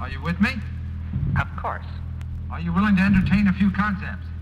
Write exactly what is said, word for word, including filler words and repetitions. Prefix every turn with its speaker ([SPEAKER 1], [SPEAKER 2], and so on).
[SPEAKER 1] Are you with me?
[SPEAKER 2] Of course.
[SPEAKER 1] Are you willing to entertain a few concepts?